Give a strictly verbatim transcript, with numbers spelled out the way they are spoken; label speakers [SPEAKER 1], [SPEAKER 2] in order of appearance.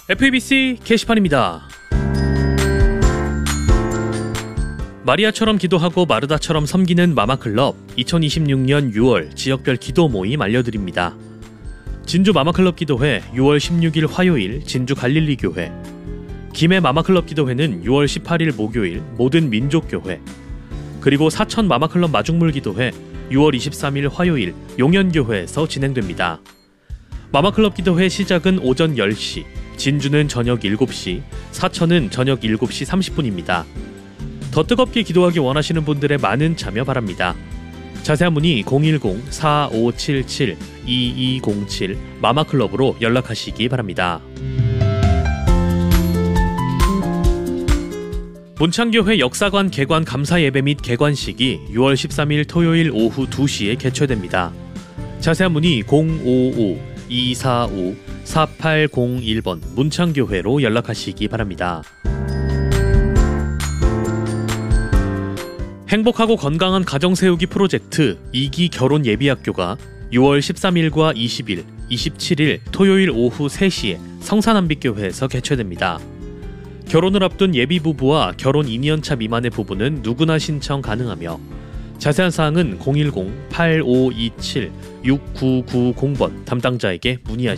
[SPEAKER 1] 에프이비씨 게시판입니다. 마리아처럼 기도하고 마르다처럼 섬기는 마마클럽 이천이십육년 유월 지역별 기도 모임 알려드립니다. 진주 마마클럽 기도회 유월 십육일 화요일 진주 갈릴리교회, 김해 마마클럽 기도회는 유월 십팔일 목요일 모든 민족교회, 그리고 사천 마마클럽 마중물 기도회 유월 이십삼일 화요일 용현교회에서 진행됩니다. 마마클럽 기도회 시작은 오전 열 시, 진주는 저녁 일곱 시, 사천은 저녁 일곱 시 삼십 분입니다. 더 뜨겁게 기도하기 원하시는 분들의 많은 참여 바랍니다. 자세한 문의 공일공 사오칠칠 이이공칠 마마클럽으로 연락하시기 바랍니다. 문창교회 역사관 개관 감사 예배 및 개관식이 유월 십삼일 토요일 오후 두 시에 개최됩니다. 자세한 문의 공오오 이사오 사팔공일 번 문창교회로 연락하시기 바랍니다. 행복하고 건강한 가정 세우기 프로젝트 이기 결혼 예비학교가 유월 십삼일과 이십일, 이십칠일 토요일 오후 세 시에 성산한빛교회에서 개최됩니다. 결혼을 앞둔 예비 부부와 결혼 이 년차 미만의 부부는 누구나 신청 가능하며 자세한 사항은 공일공 팔오이칠 육구구공 번 담당자에게 문의하시기 바랍니다.